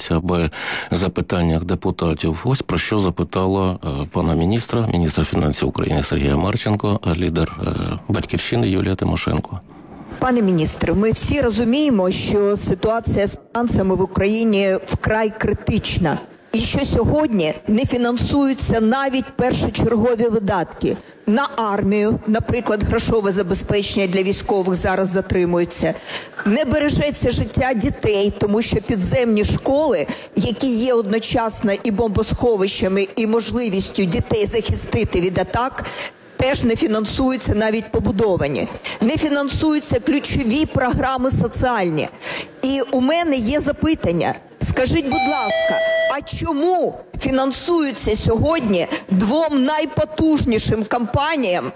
відбувається в запитаннях депутатів. Ось про що запитала пана міністра фінансів України Сергія Марченко, лідер «Батьківщини» Юлія Тимошенко. Пане міністре, ми всі розуміємо, що ситуація з фінансами в Україні вкрай критична. І що сьогодні не фінансуються навіть першочергові видатки. На армію, наприклад, грошове забезпечення для військових зараз затримується. Не бережеться життя дітей, тому що підземні школи, які є одночасно і бомбосховищами, і можливістю дітей захистити від атак, теж не фінансуються навіть побудовані. Не фінансуються ключові програми соціальні. І у мене є запитання. Скажіть, будь ласка, а чому фінансуються сьогодні двом найпотужнішим компаніям,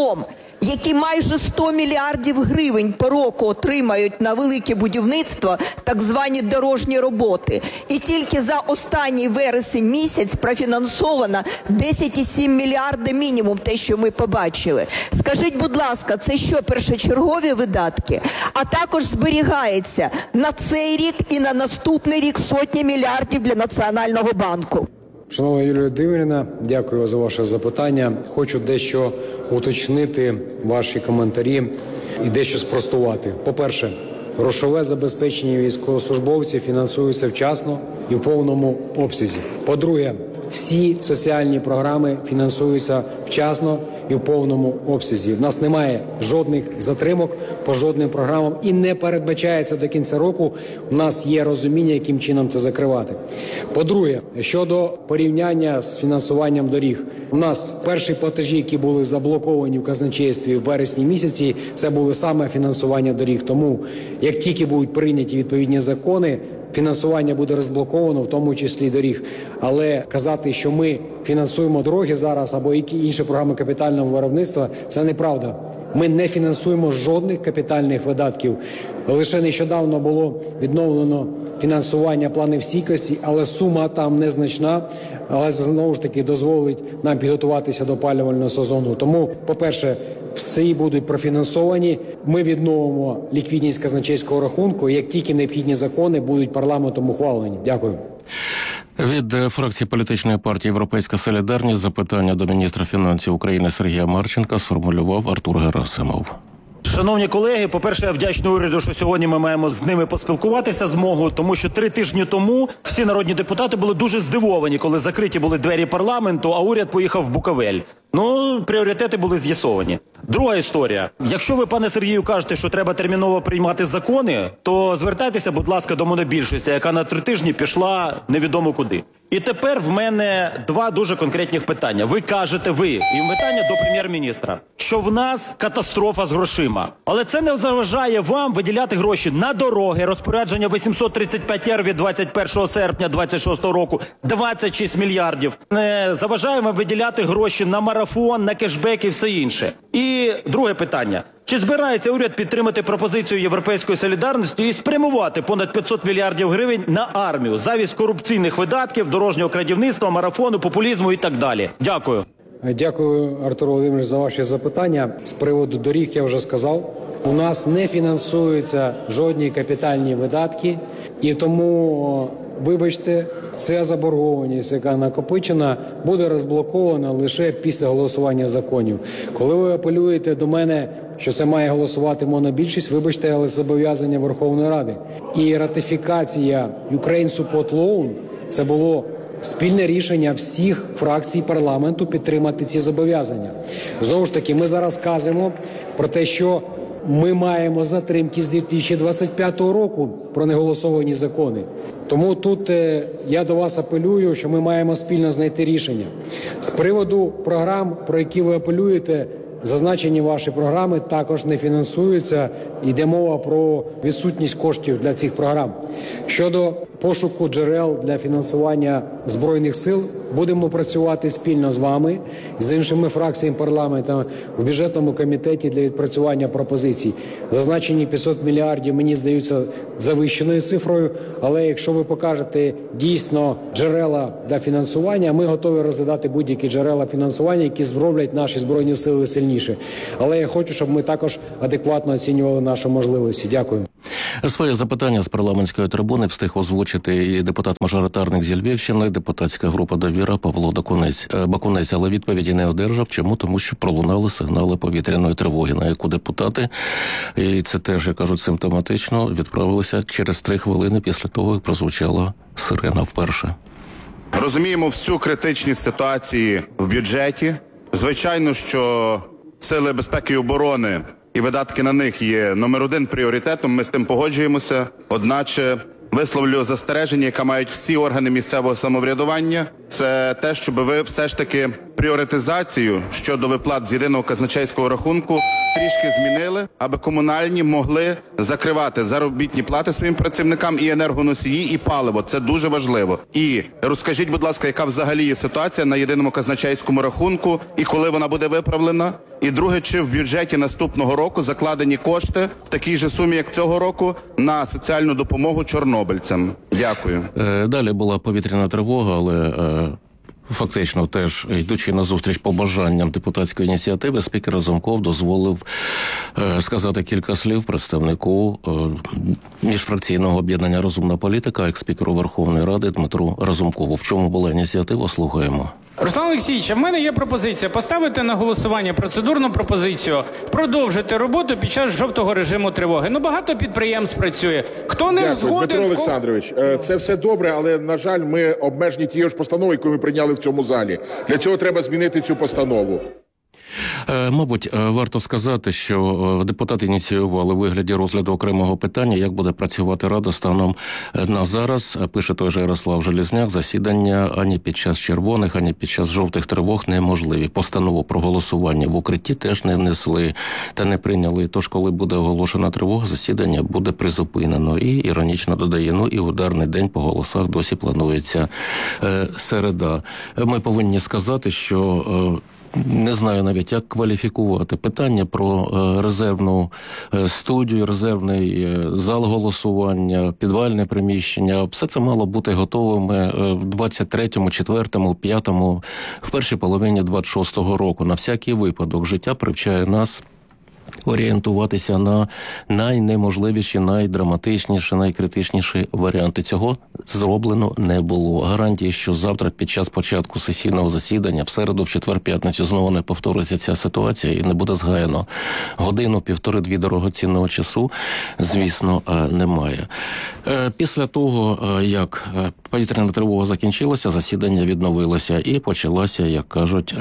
які майже 100 мільярдів гривень по року отримають на велике будівництво, так звані дорожні роботи. І тільки за останній вересень місяць профінансовано 10,7 мільярда мінімум, те, що ми побачили. Скажіть, будь ласка, це що, першочергові видатки? А також зберігається на цей рік і на наступний рік сотні мільярдів для Національного банку. Шановна Юлія Володимирівна, дякую за ваше запитання. Хочу дещо уточнити ваші коментарі і дещо спростувати. По-перше, грошове забезпечення військовослужбовців фінансується вчасно і в повному обсязі. По-друге, всі соціальні програми фінансуються вчасно і в повному обсязі. В нас немає жодних затримок по жодним програмам і не передбачається до кінця року. У нас є розуміння, яким чином це закривати. По-друге, щодо порівняння з фінансуванням доріг. У нас перші платежі, які були заблоковані в казначействі в вересні місяці, це були саме фінансування доріг. Тому, як тільки будуть прийняті відповідні закони, фінансування буде розблоковано, в тому числі доріг. Але казати, що ми фінансуємо дороги зараз або які інші програми капітального виробництва, це неправда. Ми не фінансуємо жодних капітальних видатків. Лише нещодавно було відновлено фінансування планів стійкості, але сума там незначна. Але це знову ж таки дозволить нам підготуватися до опалювального сезону. Тому, по-перше, всі будуть профінансовані. Ми відновимо ліквідність казначейського рахунку, як тільки необхідні закони будуть парламентом ухвалені. Дякую. Від фракції політичної партії «Європейська солідарність» запитання до міністра фінансів України Сергія Марченка сформулював Артур Герасимов. Шановні колеги, по-перше, я вдячний уряду, що сьогодні ми маємо з ними поспілкуватися змогу, тому що 3 тижні тому всі народні депутати були дуже здивовані, коли закриті були двері парламенту, а уряд поїхав в Буковель. Пріоритети були з'ясовані. Друга історія. Якщо ви, пане Сергію, кажете, що треба терміново приймати закони, то звертайтеся, будь ласка, до монобільшості, яка на 3 тижні пішла невідомо куди. І тепер в мене 2 дуже конкретних питання. Ви кажете, і питання до прем'єр-міністра, що в нас катастрофа з грошима. Але це не заважає вам виділяти гроші на дороги, розпорядження 835-р від 21 серпня 26 року, 26 мільярдів. Не заважає вам виділяти гроші на марафон, на кешбек і все інше. І друге питання. Чи збирається уряд підтримати пропозицію «Європейської солідарності» і спрямувати понад 500 мільярдів гривень на армію замість корупційних видатків, дорожнього крадівництва, марафону, популізму і так далі? Дякую. Дякую, Артур Володимирович, за ваші запитання. З приводу доріг я вже сказав. У нас не фінансуються жодні капітальні видатки, і тому, вибачте, ця заборгованість, яка накопичена, буде розблокована лише після голосування законів. Коли ви апелюєте до мене, що це має голосувати монобільшість, вибачте, але зобов'язання Верховної Ради. І ратифікація Ukraine Support Loan – це було спільне рішення всіх фракцій парламенту підтримати ці зобов'язання. Знову ж таки, ми зараз кажемо про те, що ми маємо затримки з 2025 року про неголосовані закони. Тому тут я до вас апелюю, що ми маємо спільно знайти рішення. З приводу програм, про які ви апелюєте, зазначені ваші програми також не фінансуються. Йде мова про відсутність коштів для цих програм. Щодо пошуку джерел для фінансування Збройних сил, будемо працювати спільно з вами, з іншими фракціями парламенту в бюджетному комітеті для відпрацювання пропозицій. Зазначені 500 мільярдів, мені здаються, завищеною цифрою, але якщо ви покажете дійсно джерела для фінансування, ми готові розглядати будь-які джерела фінансування, які зроблять наші Збройні сили сильніше. Але я хочу, щоб ми також адекватно оцінювали наші можливості. Дякую. Своє запитання з парламентської трибуни встиг озвучити і депутат-мажоритарник зі Львівщини, депутатська група «Довіра» Павло Бакунець, але відповіді не одержав. Чому? Тому що пролунали сигнали повітряної тривоги, на яку депутати, і це теж, як кажуть, симптоматично, відправилися через 3 хвилини після того, як прозвучала сирена вперше. Розуміємо всю критичність ситуації в бюджеті. Звичайно, що сили безпеки і оборони і видатки на них є номер 1 пріоритетом, ми з тим погоджуємося. Одначе висловлю застереження, яке мають всі органи місцевого самоврядування. Це те, щоб ви все ж таки пріоритизацію щодо виплат з єдиного казначейського рахунку трішки змінили, аби комунальні могли закривати заробітні плати своїм працівникам і енергоносії, і паливо. Це дуже важливо. І розкажіть, будь ласка, яка взагалі є ситуація на єдиному казначейському рахунку і коли вона буде виправлена? І друге, чи в бюджеті наступного року закладені кошти в такій же сумі, як цього року, на соціальну допомогу чорнобильцям? Дякую. Далі була повітряна тривога, але фактично теж, йдучи на зустріч побажанням депутатської ініціативи, спікер Разумков дозволив сказати кілька слів представнику міжфракційного об'єднання «Розумна політика», екс-спікеру Верховної Ради Дмитру Разумкову. В чому була ініціатива? Слухаємо. Руслан Олексійович, в мене є пропозиція поставити на голосування процедурну пропозицію продовжити роботу під час жовтого режиму тривоги. Багато підприємств працює. Хто не згоден... Дмитро Олександрович, це все добре, але, на жаль, ми обмежені тією ж постановою, яку ми прийняли в цьому залі. Для цього треба змінити цю постанову. Мабуть, варто сказати, що депутати ініціювали у вигляді розгляду окремого питання, як буде працювати Рада станом на зараз. Пише той же Ярослав Железняк, засідання ані під час червоних, ані під час жовтих тривог неможливі. Постанову про голосування в укритті теж не внесли та не прийняли. Тож, коли буде оголошена тривога, засідання буде призупинено. І іронічно додає, і ударний день по голосах досі планується середа. Ми повинні сказати, що... Не знаю навіть, як кваліфікувати питання про резервну студію, резервний зал голосування, підвальне приміщення. Все це мало бути готовими в 23-му, 4-му, 5-му, в першій половині 26-го року. На всякий випадок життя привчає нас орієнтуватися на найнеможливіші, найдраматичніші, найкритичніші варіанти. Цього зроблено не було. Гарантії, що завтра під час початку сесійного засідання, в середу, в четвер-п'ятницю знову не повториться ця ситуація і не буде згаяно годину, 1,5-2 дорогоцінного часу, звісно, немає. Після того, як повітряна тривога закінчилася, засідання відновилося і почалася, як кажуть,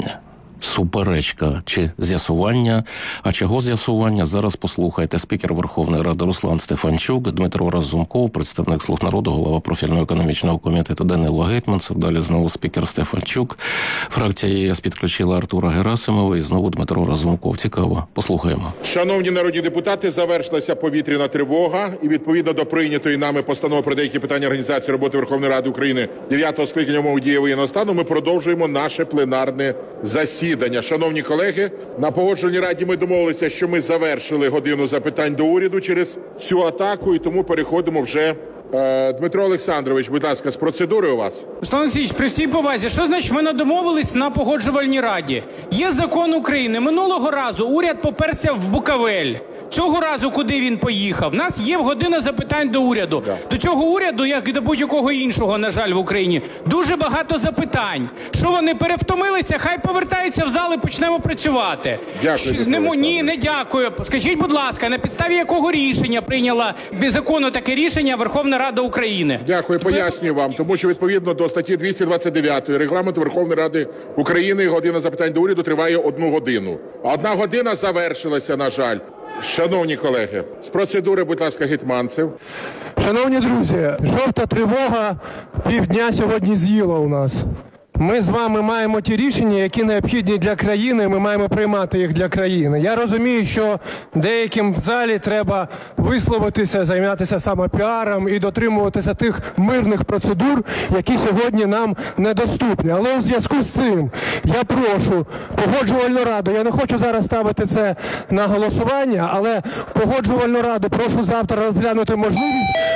суперечка чи з'ясування. А чого з'ясування? Зараз послухайте. Спікер Верховної Ради Руслан Стефанчук, Дмитро Разумков, представник «Слуг народу», голова профільного економічного комітету Данило Гетманцев, далі знову спікер Стефанчук. Фракція ЄС підключила Артура Герасимова і знову Дмитро Разумков. Цікаво. Послухаємо. Шановні народні депутати, завершилася повітряна тривога і відповідно до прийнятої нами постанови про деякі питання організації роботи Верховної Ради України 9-го скликання умов дії воєнного стану, ми продовжуємо наше пленарне засідання. Шановні колеги, на Погоджувальній раді ми домовилися, що ми завершили годину запитань до уряду через цю атаку, і тому переходимо вже... Дмитро Олександрович, будь ласка, з процедури у вас. Руслан Олексійович, при всій повазі, що значить ми не домовились на Погоджувальній раді? Є закон України. Минулого разу уряд поперся в Буковель. Цього разу куди він поїхав? У нас є година запитань до уряду. Да. До цього уряду, як і до будь-якого іншого, на жаль, в Україні, дуже багато запитань. Що вони перевтомилися? Хай повертаються в зал і почнемо працювати. Дякую. Ні, не дякую. Скажіть, будь ласка, на підставі якого рішення прийняла без закону таке рішення Верховна Рада України? Дякую, пояснюю вам. Тому що відповідно до статті 229 Регламенту Верховної Ради України година запитань до уряду триває 1 годину. 1 година завершилася, на жаль. Шановні колеги, з процедури, будь ласка, Гетманцев. Шановні друзі, жовта тривога півдня сьогодні з'їла у нас. Ми з вами маємо ті рішення, які необхідні для країни, ми маємо приймати їх для країни. Я розумію, що деяким в залі треба висловитися, займатися самопіаром і дотримуватися тих мирних процедур, які сьогодні нам недоступні. Але у зв'язку з цим я прошу Погоджувальну раду, я не хочу зараз ставити це на голосування, але Погоджувальну раду прошу завтра розглянути можливість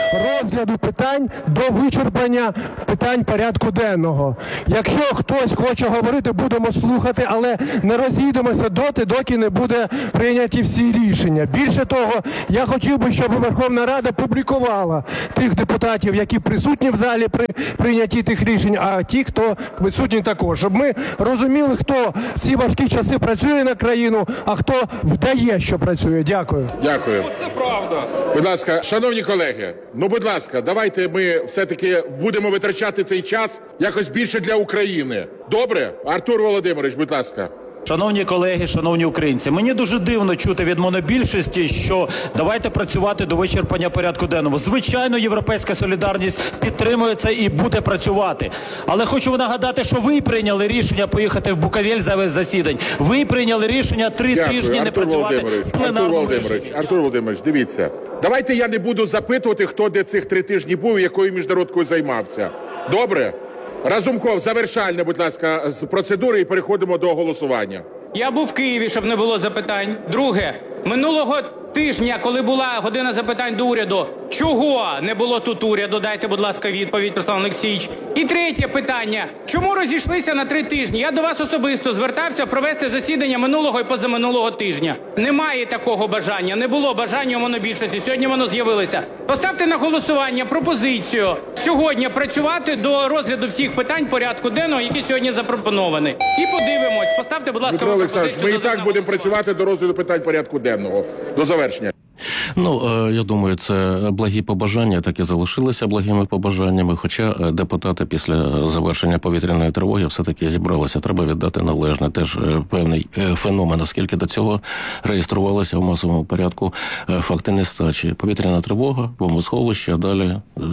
розгляду питань до вичерпання питань порядку денного. Якщо хтось хоче говорити, будемо слухати, але не розійдемося доки не буде прийняті всі рішення. Більше того, я хотів би, щоб Верховна Рада публікувала тих депутатів, які присутні в залі при прийнятті тих рішень, а ті, хто відсутні також. Щоб ми розуміли, хто в ці важкі часи працює на країну, а хто вдає, що працює. Дякую. Дякую. Це правда. Будь ласка, шановні колеги, будь ласка, давайте ми все-таки будемо витрачати цей час якось більше для України. Добре? Артур Володимирович, будь ласка. Шановні колеги, шановні українці, мені дуже дивно чути від монобільшості, що давайте працювати до вичерпання порядку денного. Звичайно, Європейська солідарність підтримує це і буде працювати. Але хочу нагадати, що ви прийняли рішення поїхати в Буковель за засідань. Ви прийняли рішення 3 тижні не працювати в пленарному режимі. Артур Володимирович, дивіться. Давайте я не буду запитувати, хто де цих 3 тижні був і якою міжнародкою займався. Добре? Разумков, завершальне, будь ласка, з процедури і переходимо до голосування. Я був в Києві, щоб не було запитань. Друге, минулого тижня, коли була година запитань до уряду, чого не було тут уряду? Дайте, будь ласка, відповідь, Руслан Олексійович. І третє питання. Чому розійшлися на 3 тижні? Я до вас особисто звертався провести засідання минулого і позаминулого тижня. Немає такого бажання, не було бажання у монобільшості. Сьогодні воно з'явилося. Поставте на голосування пропозицію сьогодні працювати до розгляду всіх питань порядку денного, які сьогодні запропоновані. І подивимось. Поставте, будь ласка, Дмитро Олександрович, ми і так будемо голосування. працювати до розгляду питань порядку денного. До завершення. Я думаю, це благі побажання, так і залишилися благими побажаннями, хоча депутати після завершення повітряної тривоги все-таки зібралися. Треба віддати належне. Теж певний феномен, оскільки до цього реєструвалися в масовому порядку факти нестачі. Повітряна тривога, бомбосховище, а далі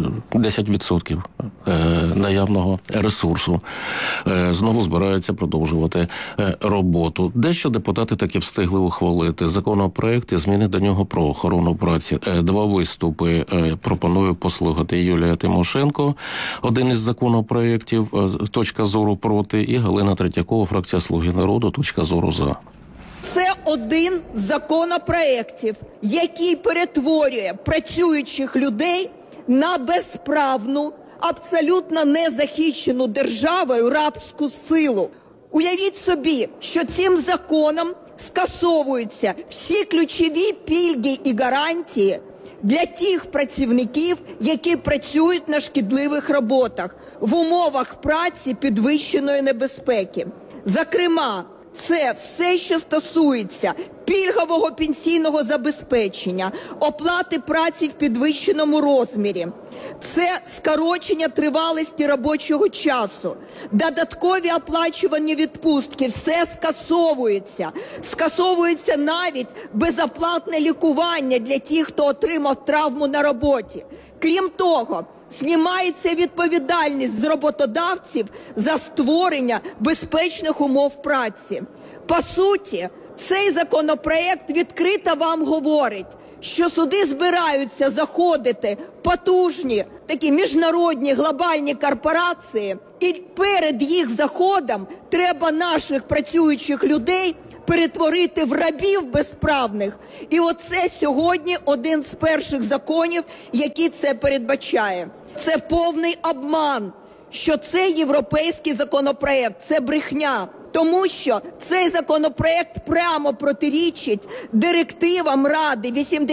10% наявного ресурсу. Знову збираються продовжувати роботу. Дещо депутати таки встигли ухвалити законопроект і зміни до нього про охорону праці. 2 виступи пропоную послухати. Юлія Тимошенко, один із законопроєктів, точка зору проти, і Галина Третьякова, фракція «Слуги народу», точка зору за. Це один з законопроєктів, який перетворює працюючих людей на безправну, абсолютно незахищену державою рабську силу. Уявіть собі, що цим законом скасовуються всі ключові пільги і гарантії для тих працівників, які працюють на шкідливих роботах в умовах праці підвищеної небезпеки. Зокрема, це все, що стосується пільгового пенсійного забезпечення, оплати праці в підвищеному розмірі. Це скорочення тривалості робочого часу, додаткові оплачувані відпустки, все скасовується. Скасовується навіть безоплатне лікування для тих, хто отримав травму на роботі. Крім того, знімається відповідальність з роботодавців за створення безпечних умов праці. По суті, цей законопроект відкрито вам говорить, що сюди збираються заходити потужні такі міжнародні глобальні корпорації, і перед їх заходом треба наших працюючих людей перетворити в рабів безправних. І оце сьогодні один з перших законів, який це передбачає. Це повний обман, що це європейський законопроект, це брехня. Тому що цей законопроект прямо протирічить директивам Ради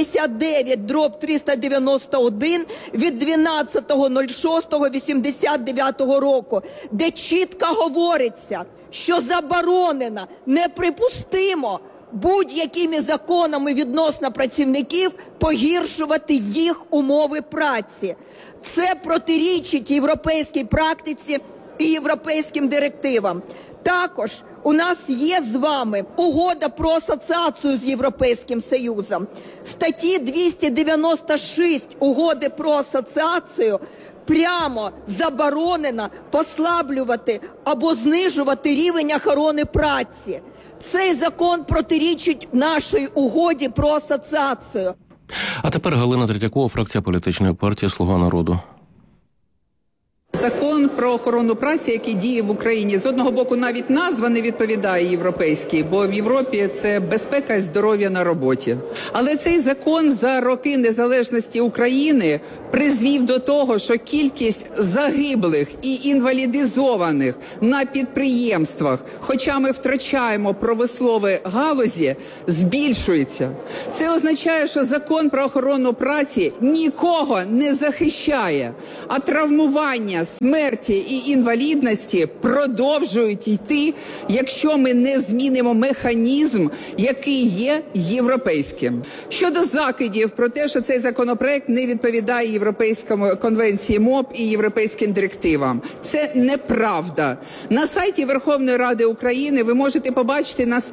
89/391 від 12.06.89 року, де чітко говориться, що заборонено, неприпустимо будь-якими законами відносно працівників погіршувати їх умови праці. Це протирічить європейській практиці і європейським директивам. Також у нас є з вами угода про асоціацію з Європейським Союзом. Статті 296 угоди про асоціацію прямо заборонено послаблювати або знижувати рівень охорони праці. Цей закон протирічить нашій угоді про асоціацію. А тепер Галина Третьякова, фракція політичної партії «Слуга народу». Закон про охорону праці, який діє в Україні, з одного боку навіть назва не відповідає європейській, бо в Європі це безпека і здоров'я на роботі. Але цей закон за роки незалежності України призвів до того, що кількість загиблих і інвалідизованих на підприємствах, хоча ми втрачаємо промислові галузі, збільшується. Це означає, що закон про охорону праці нікого не захищає, а травмування, смерті і інвалідності продовжують йти, якщо ми не змінимо механізм, який є європейським. Щодо закидів про те, що цей законопроект не відповідає Європейському конвенції МОП і європейським директивам. Це неправда. На сайті Верховної Ради України ви можете побачити на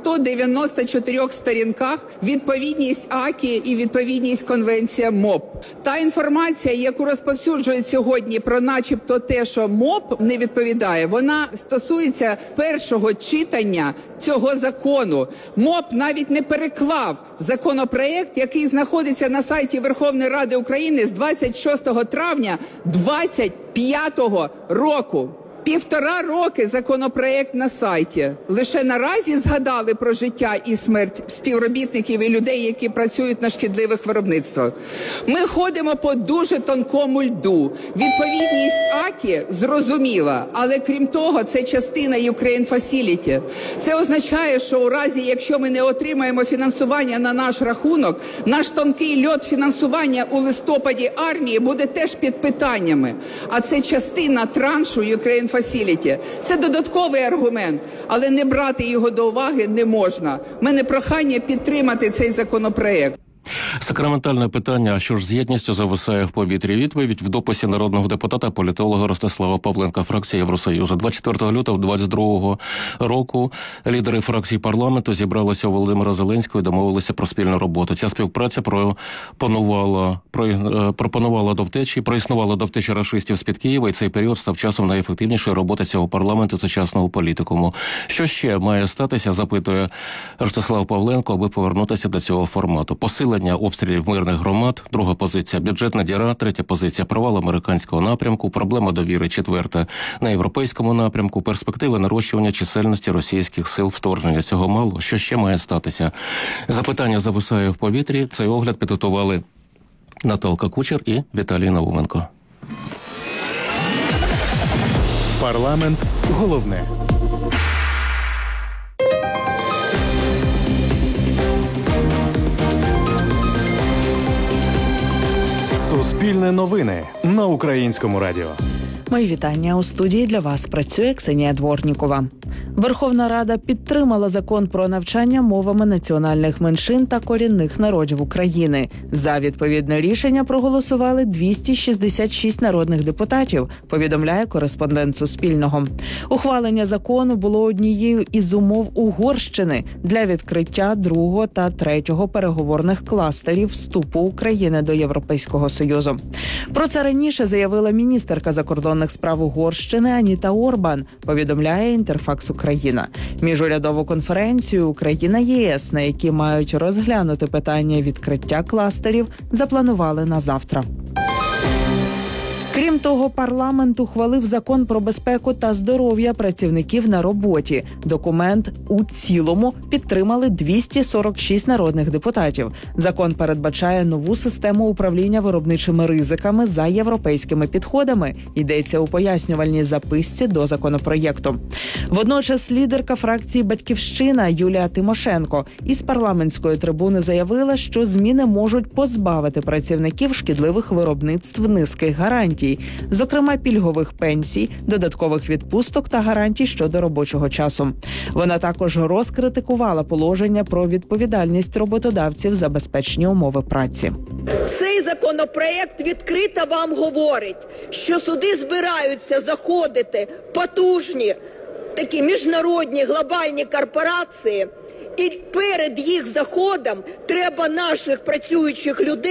194 сторінках відповідність АКІ і відповідність конвенції МОП. Та інформація, яку розповсюджують сьогодні про начебто те, що МОП не відповідає, вона стосується першого читання цього закону. МОП навіть не переклав законопроект, який знаходиться на сайті Верховної Ради України з 26 травня 2025 року. 1,5 роки законопроект на сайті. Лише наразі згадали про життя і смерть співробітників і людей, які працюють на шкідливих виробництвах. Ми ходимо по дуже тонкому льду. Відповідність АКІ зрозуміла, але крім того, це частина Ukraine Facility. Це означає, що у разі, якщо ми не отримаємо фінансування на наш рахунок, наш тонкий льод фінансування у листопаді армії буде теж під питаннями. А це частина траншу Ukraine Facility. Це додатковий аргумент, але не брати його до уваги не можна. У мене прохання підтримати цей законопроект. Сакраментальне питання, а що ж з єдністю зависає в повітрі? Відповідь в дописі народного депутата, політолога Ростислава Павленка, фракція Євросоюзу. 24 лютого 2022 року лідери фракцій парламенту зібралися у Володимира Зеленського і домовилися про спільну роботу. Ця співпраця проіснувала до втечі рашистів з-під Києва, і цей період став часом найефективнішої роботи цього парламенту сучасного політикуму. Що ще має статися, запитує Ростислав Павленко, аби повернутися до цього формату? Посилення обстрілів мирних громад, друга позиція – бюджетна діра, третя позиція – провал американського напрямку, проблема довіри, четверта – на європейському напрямку, перспективи нарощування чисельності російських сил вторгнення. Цього мало. Що ще має статися? Запитання зависає в повітрі. Цей огляд підготували Наталка Кучер і Віталій Науменко. Парламент головне. Суспільне новини на Українському радіо. Мої вітання. У студії для вас працює Ксенія Дворнікова. Верховна Рада підтримала закон про навчання мовами національних меншин та корінних народів України. За відповідне рішення проголосували 266 народних депутатів, повідомляє кореспондент Суспільного. Ухвалення закону було однією із умов Угорщини для відкриття 2-го та 3-го переговорних кластерів вступу України до Європейського Союзу. Про це раніше заявила міністерка закордонних справ Угорщини Аніта Орбан, повідомляє Інтерфакс Україна. Міжурядову конференцію Україна-ЄС, на якій мають розглянути питання відкриття кластерів, запланували на завтра. Крім того, парламент ухвалив закон про безпеку та здоров'я працівників на роботі. Документ у цілому підтримали 246 народних депутатів. Закон передбачає нову систему управління виробничими ризиками за європейськими підходами. Йдеться у пояснювальній записці до законопроєкту. Водночас лідерка фракції «Батьківщина» Юлія Тимошенко із парламентської трибуни заявила, що зміни можуть позбавити працівників шкідливих виробництв низьких гарантій, зокрема пільгових пенсій, додаткових відпусток та гарантій щодо робочого часу. Вона також розкритикувала положення про відповідальність роботодавців за безпечні умови праці. Цей законопроект відкрито вам говорить, що сюди збираються заходити потужні такі міжнародні глобальні корпорації, і перед їх заходом треба наших працюючих людей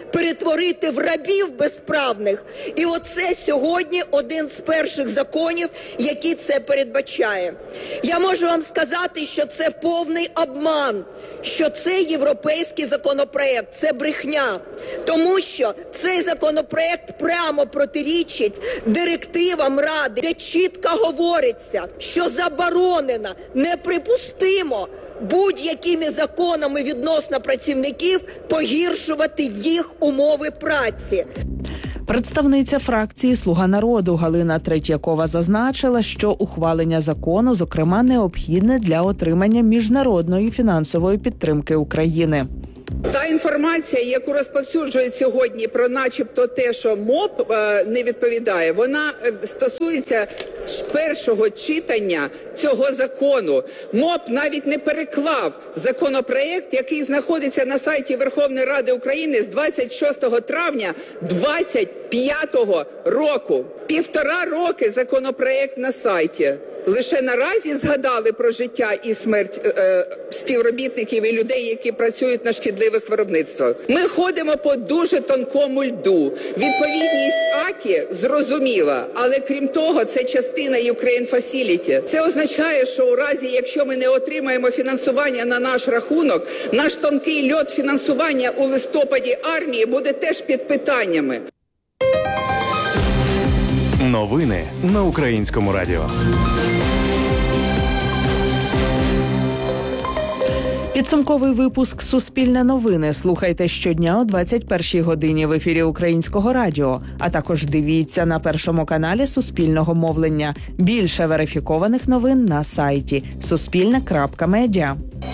перетворити в рабів безправних. І оце сьогодні один з перших законів, який це передбачає. Я можу вам сказати, що це повний обман, що це європейський законопроект, це брехня. Тому що цей законопроект прямо протирічить директивам Ради, де чітко говориться, що заборонено, неприпустимо будь-якими законами відносно працівників погіршувати їх умови праці. Представниця фракції «Слуга народу» Галина Третьякова зазначила, що ухвалення закону, зокрема, необхідне для отримання міжнародної фінансової підтримки України. Та інформація, яку розповсюджують сьогодні про начебто те, що МОП не відповідає, вона стосується першого читання цього закону. МОП навіть не переклав законопроект, який знаходиться на сайті Верховної Ради України з 26 травня 2025 року. 1,5 роки законопроект на сайті. Лише наразі згадали про життя і смерть співробітників і людей, які працюють на шкідливих виробництвах. Ми ходимо по дуже тонкому льду. Відповідність АКІ зрозуміла, але крім того, це частина Ukraine Facility. Це означає, що у разі, якщо ми не отримаємо фінансування на наш рахунок, наш тонкий льод фінансування у листопаді армії буде теж під питаннями. Новини на Українському радіо. Підсумковий випуск «Суспільне новини» слухайте щодня о 21-й годині в ефірі Українського радіо, а також дивіться на Першому каналі Суспільного мовлення. Більше верифікованих новин на сайті suspilne.media.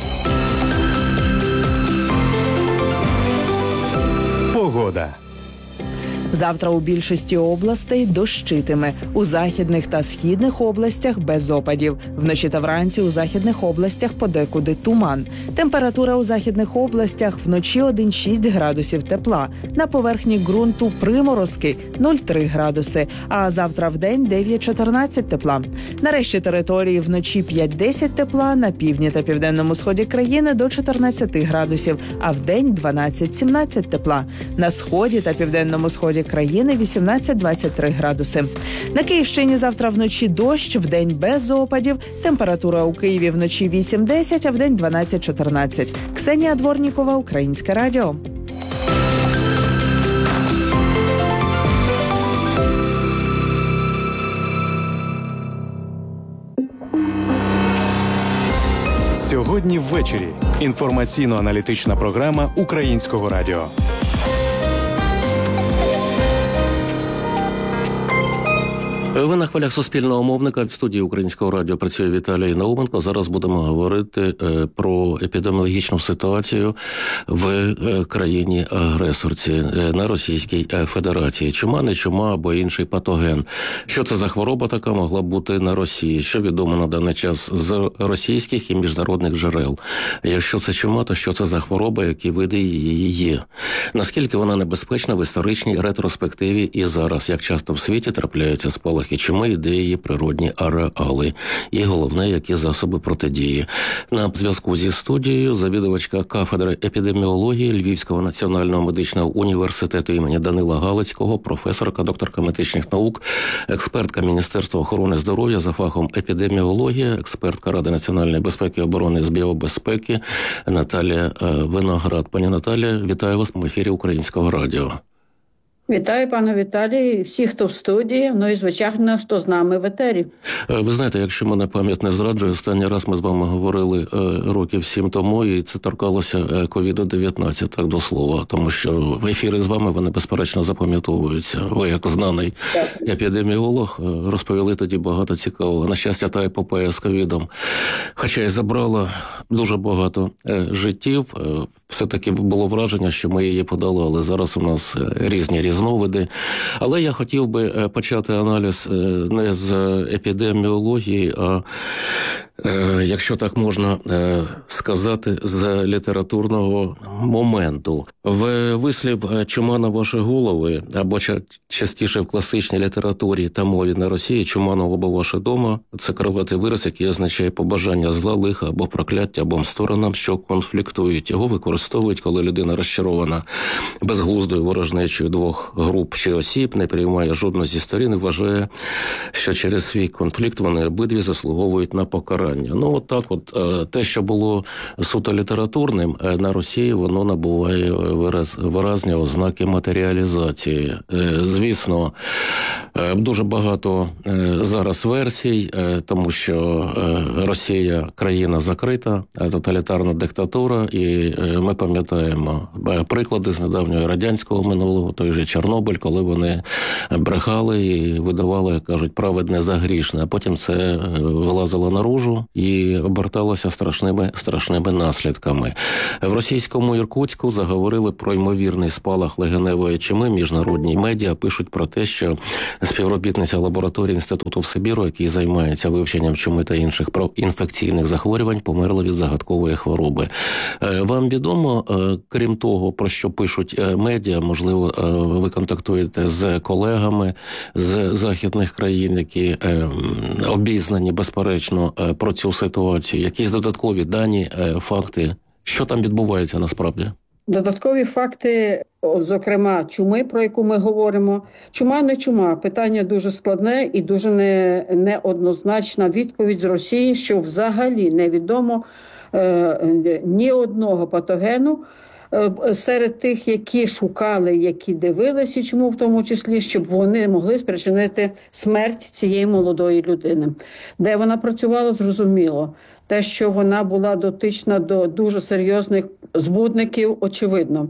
Погода. Завтра у більшості областей дощитиме. У західних та східних областях без опадів. Вночі та вранці у західних областях подекуди туман. Температура у західних областях вночі 1,6 градусів тепла. На поверхні ґрунту приморозки 0,3 градуси. А завтра вдень 9-14 тепла. На решті території вночі 5-10 тепла, на півдні та південному сході країни до 14 градусів, а вдень 12-17 тепла. На сході та південному сході країни 18-23 градуси. На Київщині завтра вночі дощ, вдень без опадів. Температура у Києві вночі 8-10, а вдень 12-14. Ксенія Дворнікова, Українське радіо. Сьогодні ввечері. Інформаційно-аналітична програма Українського радіо. Ви на хвилях Суспільного мовника. В студії Українського радіо працює Віталій Науменко. Зараз будемо говорити про епідеміологічну ситуацію в країні-агресорці, на Російській Федерації. Чума, не чума або інший патоген. Що це за хвороба така могла бути на Росії? Що відомо на даний час з російських і міжнародних джерел? Якщо це чума, то що це за хвороба, які види її є? Наскільки вона небезпечна в історичній ретроспективі і зараз? Як часто в світі трапляються спалахи чуми і де її природні ареали? І головне, які засоби протидії. На зв'язку зі студією завідувачка кафедри епідеміології Львівського національного медичного університету імені Данила Галицького, професорка, докторка медичних наук, експертка Міністерства охорони здоров'я за фахом епідеміологія, експертка Ради національної безпеки і оборони з біобезпеки Наталія Виноград. Пані Наталія, вітаю вас в ефірі Українського радіо. Вітаю, пане Віталій, всіх, хто в студії, ну і, звичайно, хто з нами в етері. Ви знаєте, якщо мене пам'ять не зраджує, останній раз ми з вами говорили років 7 тому, і це торкалося COVID-19, так до слова, тому що в ефірі з вами вони, безперечно, запам'ятовуються. Ви, як знаний епідеміолог, розповіли тоді багато цікавого. На щастя, та епопея з ковідом, хоча й забрала дуже багато життів, все-таки було враження, що ми її подали, але зараз у нас різні різновиди. Але я хотів би почати аналіз не з епідеміології, а якщо так можна сказати, з літературного моменту. Вислів «чума на ваші голови», або частіше в класичній літературі та мові на Росії «чума на оба ваші дома» – це крилатий вираз, який означає побажання зла, лиха або прокляття обом сторонам, що конфліктують. Його використовують, коли людина розчарована безглуздою ворожнечою двох груп чи осіб, не приймає жодну зі сторін і вважає, що через свій конфлікт вони обидві заслуговують на покарання. Ну, от так от, те, що було суто літературним, на Росії воно набуває виразні ознаки матеріалізації. Звісно, дуже багато зараз версій, тому що Росія – країна закрита, тоталітарна диктатура, і ми пам'ятаємо приклади з недавнього радянського минулого, той же Чорнобиль, коли вони брехали і видавали, як кажуть, праведне за грішне, а потім це вилазило наружу і оберталося страшними наслідками. В російському Іркутську заговорили про ймовірний спалах легеневої чуми. Міжнародні медіа пишуть про те, що співробітниця лабораторії Інституту в Сибіру, який займається вивченням чуми та інших інфекційних захворювань, померла від загадкової хвороби. Вам відомо, крім того, про що пишуть медіа, можливо, ви контактуєте з колегами з західних країн, які обізнані, безперечно, про цю ситуацію, якісь додаткові дані, факти, що там відбувається насправді? Додаткові факти, зокрема, чуми, про яку ми говоримо. Чума не чума. Питання дуже складне і дуже неоднозначна відповідь з Росії, що взагалі невідомо ні одного патогену серед тих, які шукали, які дивилися, чому в тому числі, щоб вони могли спричинити смерть цієї молодої людини. Де вона працювала, зрозуміло. Те, що вона була дотична до дуже серйозних збудників, очевидно.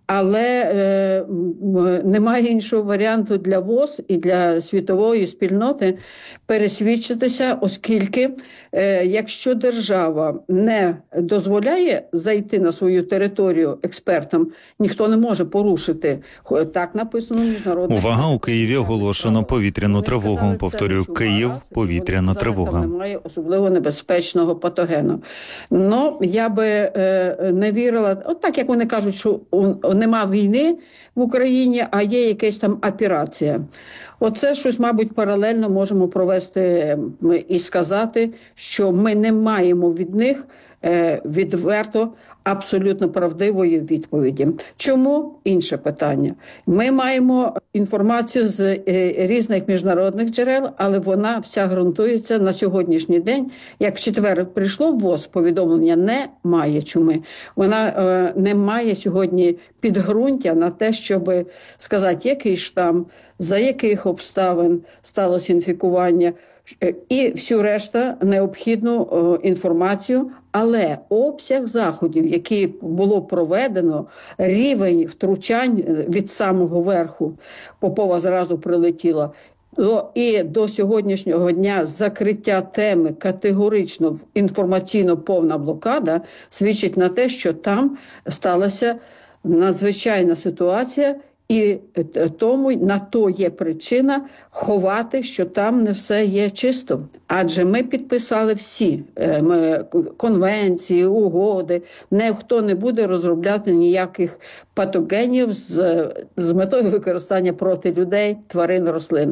Але немає іншого варіанту для ВОЗ і для світової спільноти пересвідчитися, оскільки якщо держава не дозволяє зайти на свою територію експертам, ніхто не може порушити. Так написано міжнародне. Увага, у Києві оголошено повітряну тривогу. Повторюю, Київ, повітряна тривога. Немає особливо небезпечного патогену. Ну, я би не вірила, от так, як вони кажуть, що нема війни в Україні, а є якась там операція. Оце щось, мабуть, паралельно можемо провести і сказати, що ми не маємо від них відверто абсолютно правдивої відповіді. Чому? Інше питання. Ми маємо інформацію з різних міжнародних джерел, але вона вся ґрунтується на сьогоднішній день. Як в четвер прийшло в ВОЗ повідомлення, немає чуми. Вона не має сьогодні підґрунтя на те, щоб сказати, який штам, за яких обставин сталося інфікування, і всю решта необхідну інформацію, але обсяг заходів, які було проведено, рівень втручань від самого верху, Попова зразу прилетіла, і до сьогоднішнього дня закриття теми категорично інформаційно повна блокада свідчить на те, що там сталася надзвичайна ситуація, і тому на то є причина ховати, що там не все є чисто. Адже ми підписали всі конвенції, угоди, ніхто не буде розробляти ніяких патогенів з метою використання проти людей, тварин, рослин.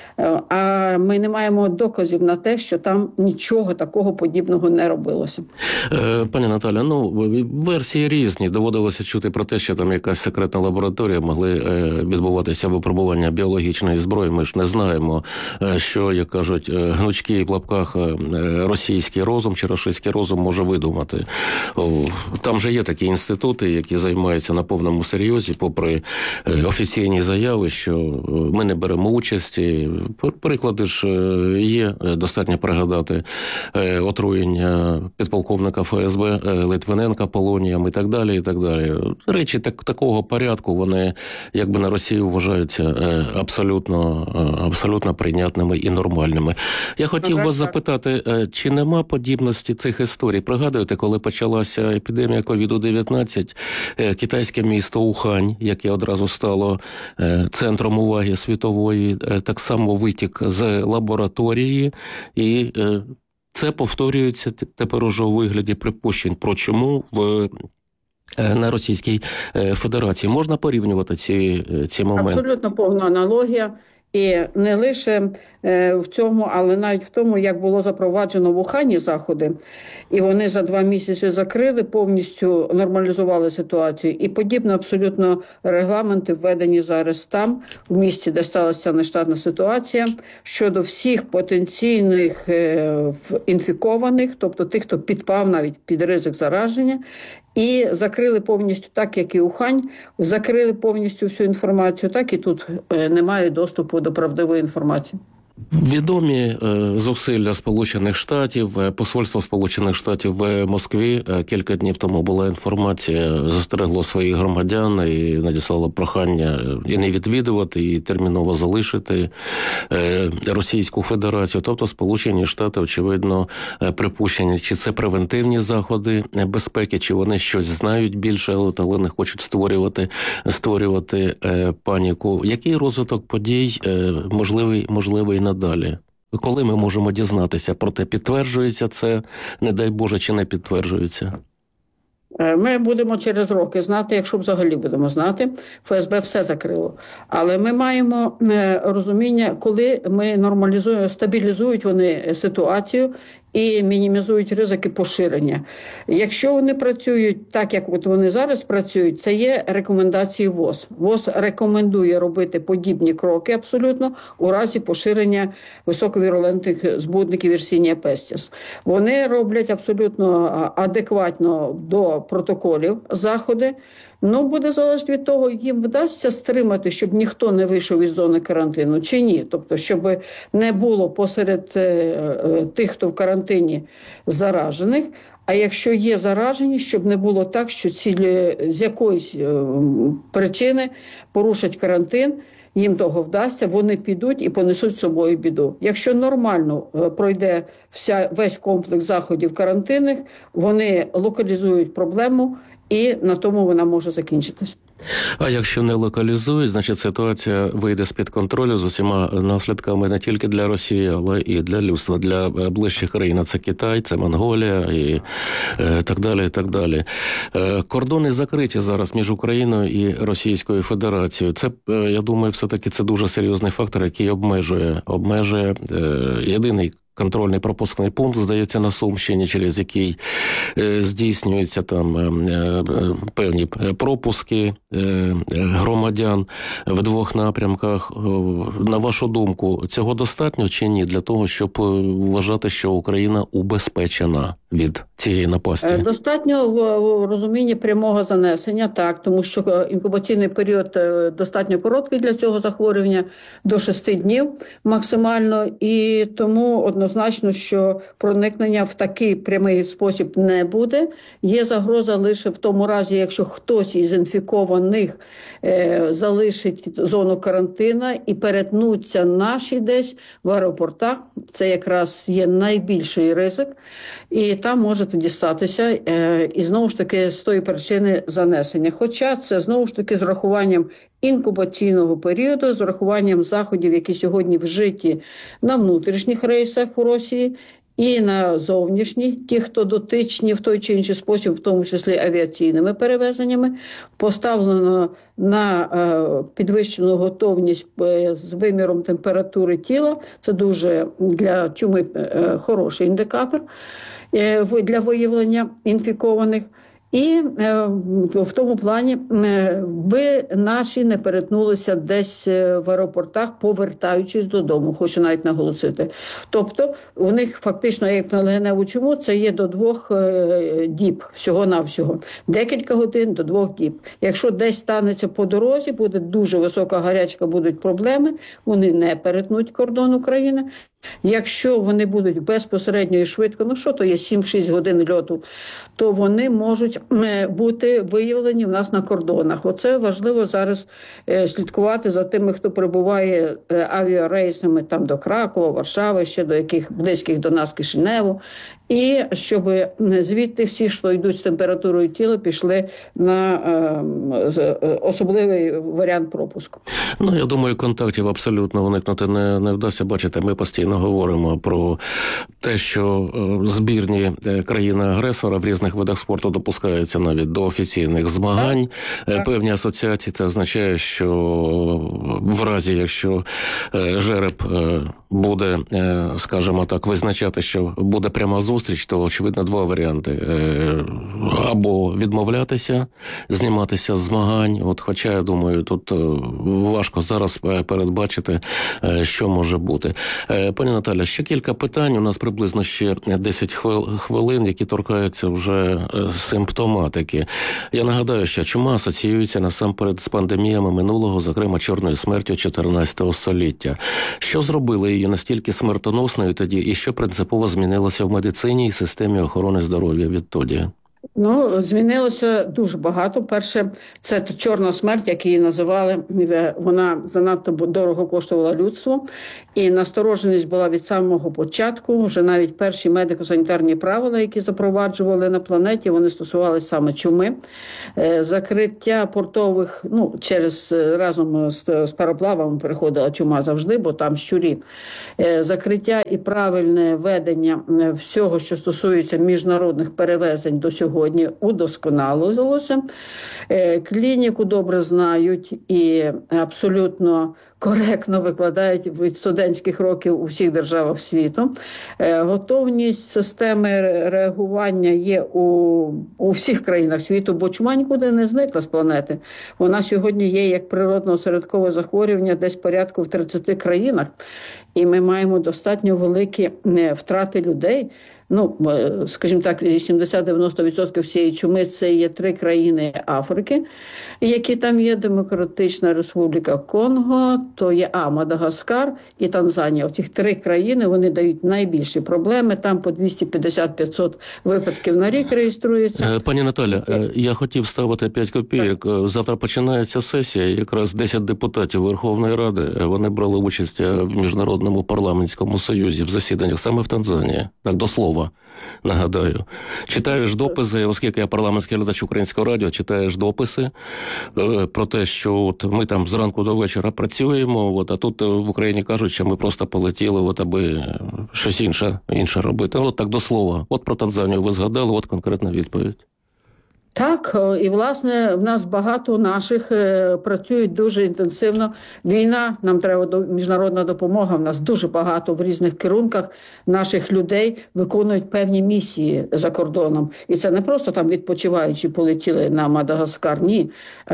А ми не маємо доказів на те, що там нічого такого подібного не робилося. Пані Наталя, версії різні. Доводилося чути про те, що там якась секретна лабораторія, могли відбуватися випробування біологічної зброї. Ми ж не знаємо, що, як кажуть, гнучкий в лапках російський розум чи рашистський розум може видумати. Там же є такі інститути, які займаються на повному серйозі, попри офіційні заяви, що ми не беремо участі. Приклади ж є, достатньо пригадати отруєння підполковника ФСБ Литвиненка полонієм і так далі, і так далі. Речі такого порядку, вони якби на Росії вважаються абсолютно прийнятними і нормальними. Я хотів вас запитати, чи нема подібності цих історій? Пригадуєте, коли почалася епідемія COVID-19, китайське місто Ухань, яке одразу стало центром уваги світової, так само витік з лабораторії, і це повторюється тепер уже у вигляді припущень про чому на Російській Федерації. Можна порівнювати ці моменти? Абсолютно повна аналогія. І не лише в цьому, але навіть в тому, як було запроваджено в Ухані заходи, і вони за 2 місяці закрили, повністю нормалізували ситуацію. І подібно абсолютно регламенти введені зараз там, в місті, де сталася нештатна ситуація, щодо всіх потенційних інфікованих, тобто тих, хто підпав навіть під ризик зараження, і закрили повністю, так як і Ухань, закрили повністю всю інформацію, так і тут немає доступу до правдивої інформації. Відомі зусилля Сполучених Штатів, посольство Сполучених Штатів в Москві кілька днів тому була інформація, застерегло своїх громадян і надіслало прохання і не відвідувати, і терміново залишити Російську Федерацію. Тобто Сполучені Штати, очевидно, припущені, чи це превентивні заходи безпеки, чи вони щось знають більше, але не хочуть створювати паніку. Який розвиток подій можливий надалі? Коли ми можемо дізнатися про те, підтверджується це, не дай Боже, чи не підтверджується? Ми будемо через роки знати, якщо взагалі будемо знати. ФСБ все закрило. Але ми маємо розуміння, коли ми нормалізуємо, стабілізують вони ситуацію і мінімізують ризики поширення. Якщо вони працюють так, як от вони зараз працюють, це є рекомендації ВОЗ. ВОЗ рекомендує робити подібні кроки абсолютно у разі поширення високовірулентних збудників Yersinia pestis. Вони роблять абсолютно адекватно до протоколів заходи. Буде залежати від того, їм вдасться стримати, щоб ніхто не вийшов із зони карантину чи ні. Тобто, щоб не було посеред тих, хто в карантині, заражених. А якщо є заражені, щоб не було так, що з якоїсь причини порушать карантин, їм того вдасться, вони підуть і понесуть з собою біду. Якщо нормально пройде весь комплекс заходів карантинних, вони локалізують проблему, і на тому вона може закінчитись. А якщо не локалізують, значить ситуація вийде з-під контролю з усіма наслідками не тільки для Росії, але і для людства, для ближчих країн. Це Китай, це Монголія і так далі, і так далі. Кордони закриті зараз між Україною і Російською Федерацією. Це, я думаю, все-таки це дуже серйозний фактор, який обмежує єдиний контрольний пропускний пункт, здається, на Сумщині, через який здійснюються там певні пропуски громадян в 2 напрямках. На вашу думку, цього достатньо чи ні для того, щоб вважати, що Україна убезпечена від цієї напасті? Достатньо в розумінні прямого занесення, так, тому що інкубаційний період достатньо короткий для цього захворювання, до 6 днів максимально, і тому однозначно, що проникнення в такий прямий спосіб не буде. Є загроза лише в тому разі, якщо хтось із інфікованих залишить зону карантину і перетнуться наші десь в аеропортах. Це якраз є найбільший ризик. І там можете дістатися і знову ж таки з тої причини занесення. Хоча це знову ж таки з врахуванням інкубаційного періоду, з врахуванням заходів, які сьогодні вжиті на внутрішніх рейсах у Росії і на зовнішні, ті, хто дотичні в той чи інший спосіб, в тому числі авіаційними перевезеннями, поставлено на підвищену готовність з виміром температури тіла. Це дуже для чуми хороший індикатор для виявлення інфікованих. І в тому плані би наші не перетнулися десь в аеропортах, повертаючись додому, хочу навіть наголосити. Тобто у них фактично, як на легеневу чуму, це є до 2 діб всього-навсього. Декілька годин до 2 діб. Якщо десь станеться по дорозі, буде дуже висока гарячка, будуть проблеми, вони не перетнуть кордон України. Якщо вони будуть безпосередньо і швидко, що то є 7-6 годин льоту, то вони можуть бути виявлені в нас на кордонах. Оце важливо зараз слідкувати за тими, хто прибуває авіарейсами там до Кракова, Варшави, ще до яких близьких до нас Кишиневу. І щоб звідти всі, що йдуть з температурою тіла, пішли на особливий варіант пропуску. Я думаю, контактів абсолютно уникнути не вдасться. Бачите, ми постійно постійно говоримо про те, що збірні країни-агресора в різних видах спорту допускаються навіть до офіційних змагань. Певні асоціації, це означає, що в разі, якщо жереб буде, скажімо так, визначати, що буде пряма зустріч, то, очевидно, два варіанти. Або відмовлятися, зніматися з змагань, хоча, я думаю, тут важко зараз передбачити, що може бути. Пані Наталя, ще кілька питань. У нас приблизно ще 10 хвилин, які торкаються вже симптоматики. Я нагадаю, що чума асоціюється насамперед з пандеміями минулого, зокрема чорною смертю 14 століття. Що зробили її настільки смертоносною тоді і що принципово змінилося в медицині і системі охорони здоров'я відтоді? Змінилося дуже багато. Перше, це чорна смерть, як її називали. Вона занадто дорого коштувала людству. І настороженість була від самого початку. Вже навіть перші медико-санітарні правила, які запроваджували на планеті, вони стосувалися саме чуми. Закриття портових, разом з пароплавами приходила чума завжди, бо там щурі. Закриття і правильне ведення всього, що стосується міжнародних перевезень до сьогодні, удосконалилося. Клініку добре знають і абсолютно коректно викладають від студентських років у всіх державах світу. Готовність системи реагування є у всіх країнах світу, бо чума нікуди не зникла з планети. Вона сьогодні є як природно-осередкове захворювання десь порядку в 30 країнах. І ми маємо достатньо великі втрати людей. Скажімо так, 80-90% всієї чуми – це є 3 країни Африки, які там є: Демократична Республіка Конго, то є Мадагаскар і Танзанія. Оці 3 країни, вони дають найбільші проблеми. Там по 250-500 випадків на рік реєструється. Пані Наталя, я хотів ставити 5 копійок. Завтра починається сесія, якраз 10 депутатів Верховної Ради, вони брали участь в Міжнародному парламентському союзі в засіданнях саме в Танзанії. Так, до слова. Нагадаю, читаєш дописи, оскільки я парламентський глядач Українського радіо, читаєш дописи про те, що ми там зранку до вечора працюємо, а тут в Україні кажуть, що ми просто полетіли, аби щось інше робити. Так до слова. Про Танзанію ви згадали, конкретна відповідь. Так, і, власне, в нас багато наших працюють дуже інтенсивно. Війна, нам треба міжнародна допомога. В нас дуже багато в різних керунках наших людей виконують певні місії за кордоном. І це не просто там відпочиваючи полетіли на Мадагаскар. Ні,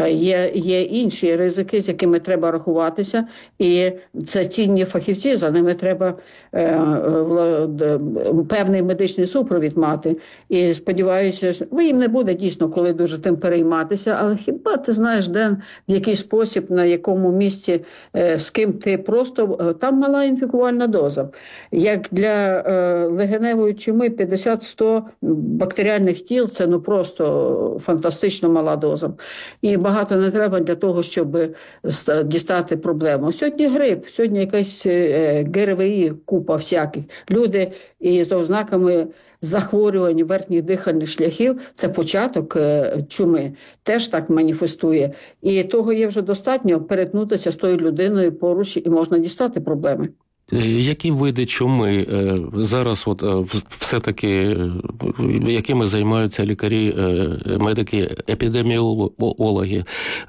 є інші ризики, з якими треба рахуватися. І це цінні фахівці, за ними треба певний медичний супровід мати. І сподіваюся, їм не буде дійсно коли дуже тим перейматися, але хіба ти знаєш, де, в який спосіб, на якому місці, з ким ти просто... Там мала інфікувальна доза. Як для легеневої чуми 50-100 бактеріальних тіл, це просто фантастично мала доза. І багато не треба для того, щоб дістати проблему. Сьогодні грип, сьогодні якась ГРВІ, купа всяких. Люди із ознаками захворювань верхніх дихальних шляхів – це початок чуми, теж так маніфестує. І того є вже достатньо перетнутися з тою людиною поруч і можна дістати проблеми. Які види чуми зараз все-таки, якими займаються лікарі, медики, епідеміологи?